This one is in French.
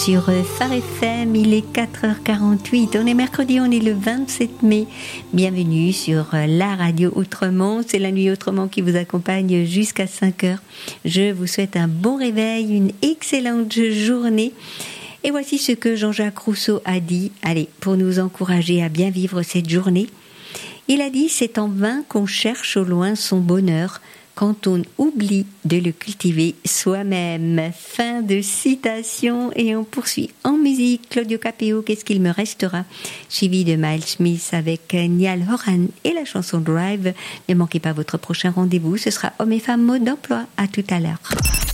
Sur Phare FM, il est 4h48, on est mercredi, on est le 27 mai. Bienvenue sur la radio Autrement, c'est la nuit Autrement qui vous accompagne jusqu'à 5h. Je vous souhaite un bon réveil, une excellente journée. Et voici ce que Jean-Jacques Rousseau a dit, allez, pour nous encourager à bien vivre cette journée. Il a dit, c'est en vain qu'on cherche au loin son bonheur, quand on oublie de le cultiver soi-même. Fin de citation. Et on poursuit en musique. Claudio Capéo, qu'est-ce qu'il me restera? Suivi de Miles Smith avec Niall Horan et la chanson Drive. Ne manquez pas votre prochain rendez-vous. Ce sera Hommes et femmes mode d'emploi. À tout à l'heure.